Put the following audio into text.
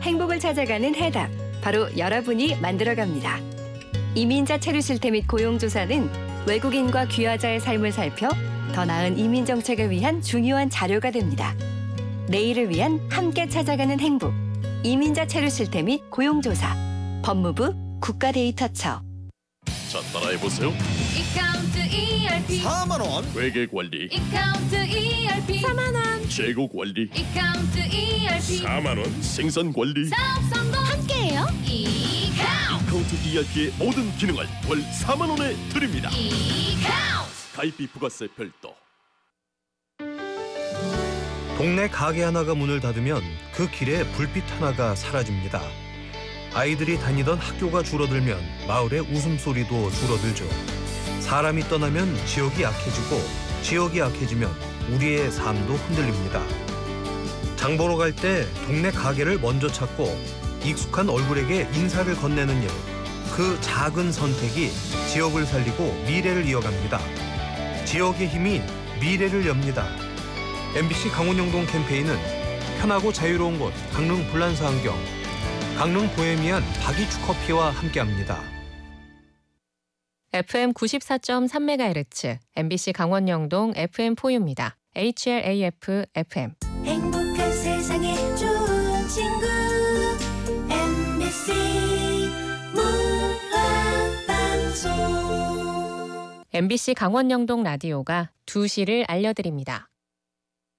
행복을 찾아가는 해답, 바로 여러분이 만들어갑니다. 이민자 체류 실태 및 고용조사는 외국인과 귀화자의 삶을 살펴 더 나은 이민 정책을 위한 중요한 자료가 됩니다. 내일을 위한 함께 찾아가는 행복, 이민자 체류 실태 및 고용조사, 법무부 국가데이터처. 자, 따라해보세요. 이카운트 ERP 4만 원. 회계 관리, 이카운트 ERP 4만 원. 재고 관리, 이카운트 ERP 4만 원. 생산 관리, 사업 성공 함께해요. 이카운트 카운트 ERP의 모든 기능을 월 4만 원에 드립니다. 이카운트 가입비 부가세 별도. 동네 가게 하나가 문을 닫으면 그 길에 불빛 하나가 사라집니다. 아이들이 다니던 학교가 줄어들면 마을의 웃음소리도 줄어들죠. 사람이 떠나면 지역이 약해지고 지역이 약해지면 우리의 삶도 흔들립니다. 장 보러 갈 때 동네 가게를 먼저 찾고 익숙한 얼굴에게 인사를 건네는 일, 그 작은 선택이 지역을 살리고 미래를 이어갑니다. 지역의 힘이 미래를 엽니다. MBC 강원영동 캠페인은 편하고 자유로운 곳 강릉 불란서 안경, 강릉 보헤미안 박이추 커피와 함께합니다. FM 94.3MHz MBC 강원영동 FM4U입니다. HLAF FM. 행복한 세상에 좋은 친구 MBC 문화방송. MBC 강원영동 라디오가 2시를 알려드립니다.